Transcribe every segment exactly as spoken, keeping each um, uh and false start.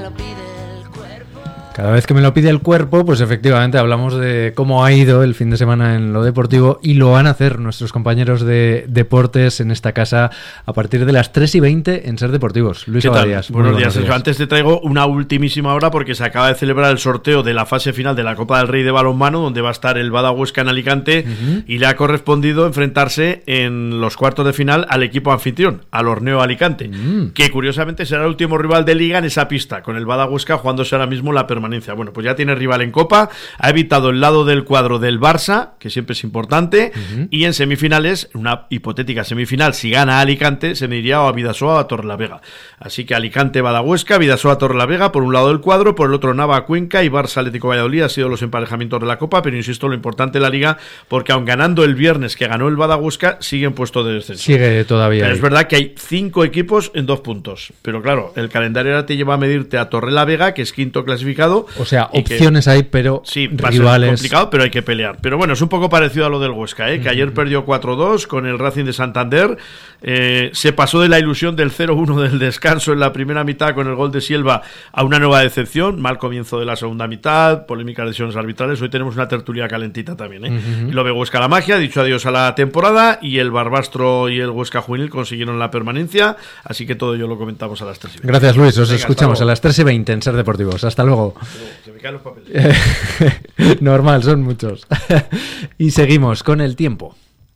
Cada vez que me lo pide el cuerpo, pues efectivamente hablamos de cómo ha ido el fin de semana en lo deportivo, y lo van a hacer nuestros compañeros de deportes en esta casa a partir de las tres y veinte en Ser Deportivos. Luis Abadías. Buenos días, Sergio. Antes te traigo una ultimísima hora porque se acaba de celebrar el sorteo de la fase final de la Copa del Rey de balonmano, donde va a estar el Bada Huesca en Alicante, uh-huh. y le ha correspondido enfrentarse en los cuartos de final al equipo anfitrión, al Orneo Alicante, uh-huh. que curiosamente será el último rival de Liga en esa pista, con el Bada Huesca jugándose ahora mismo la permanencia. Bueno, pues ya tiene rival en Copa, ha evitado el lado del cuadro del Barça, que siempre es importante, uh-huh. y en semifinales, una hipotética semifinal, si gana Alicante, se iría a Bidasoa o a Torrelavega. Así que Alicante, Bada Huesca, Bidasoa, Torrelavega, por un lado del cuadro, por el otro Nava, Cuenca y Barça, Atlético Valladolid. Ha sido los emparejamientos de la Copa, pero insisto, lo importante de la Liga, porque aun ganando el viernes que ganó el Bada Huesca, sigue en puesto de descenso. Sigue todavía. Pero es verdad que hay cinco equipos en dos puntos, pero claro, el calendario ahora te lleva a medirte a Torrelavega, que es quinto clasificado. O sea, opciones que, hay, pero sí, rivales... va a ser complicado, pero hay que pelear. Pero bueno, es un poco parecido a lo del Huesca, ¿eh? que uh-huh. ayer perdió cuatro dos con el Racing de Santander. Eh, se pasó de la ilusión del cero uno del descanso en la primera mitad con el gol de Silva a una nueva decepción. Mal comienzo de la segunda mitad, polémicas decisiones arbitrales. Hoy tenemos una tertulia calentita también, ¿eh? Uh-huh. Y lo ve Huesca la magia, dicho adiós a la temporada, y el Barbastro y el Huesca Juvenil consiguieron la permanencia. Así que todo ello lo comentamos a las tres y veinte. Gracias, Luis. Os Venga, escuchamos a las tres y veinte en Ser Deportivos. Hasta luego. Se me caen los papeles. Normal, son muchos. Y seguimos con el tiempo,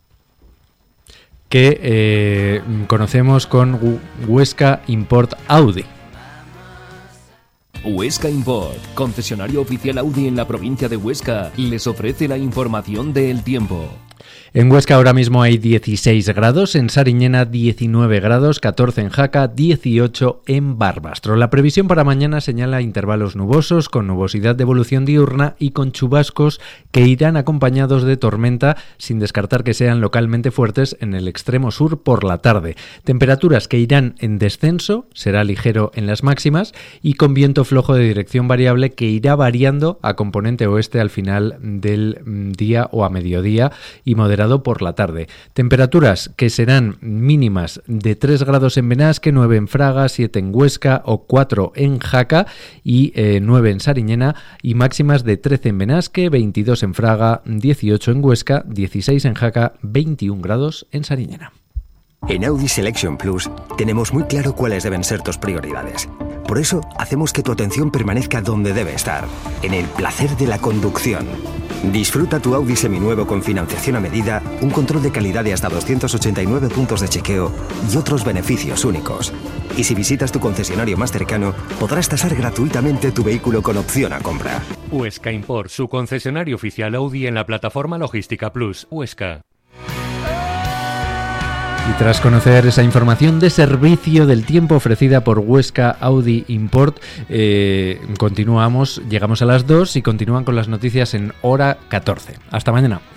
que eh, conocemos con Huesca Import Audi. Huesca Import, concesionario oficial Audi en la provincia de Huesca, les ofrece la información del tiempo. En Huesca ahora mismo hay dieciséis grados, en Sariñena diecinueve grados, catorce en Jaca, dieciocho en Barbastro. La previsión para mañana señala intervalos nubosos, con nubosidad de evolución diurna y con chubascos que irán acompañados de tormenta, sin descartar que sean localmente fuertes en el extremo sur por la tarde. Temperaturas que irán en descenso, será ligero en las máximas, y con viento flojo de dirección variable que irá variando a componente oeste al final del día o a mediodía, y moderado por la tarde. Temperaturas que serán mínimas de tres grados en Benasque, nueve en Fraga, siete en Huesca o cuatro en Jaca y eh, nueve en Sariñena, y máximas de trece en Benasque, veintidós en Fraga, dieciocho en Huesca, dieciséis en Jaca, veintiún grados en Sariñena. En Audi Selection Plus tenemos muy claro cuáles deben ser tus prioridades. Por eso hacemos que tu atención permanezca donde debe estar, en el placer de la conducción. Disfruta tu Audi seminuevo con financiación a medida, un control de calidad de hasta doscientos ochenta y nueve puntos de chequeo y otros beneficios únicos. Y si visitas tu concesionario más cercano, podrás tasar gratuitamente tu vehículo con opción a compra. Huesca Import, su concesionario oficial Audi en la plataforma Logística Plus, Huesca. Y tras conocer esa información de servicio del tiempo ofrecida por Huesca Audi Import, eh, continuamos, llegamos a las dos y continúan con las noticias en hora catorce. Hasta mañana.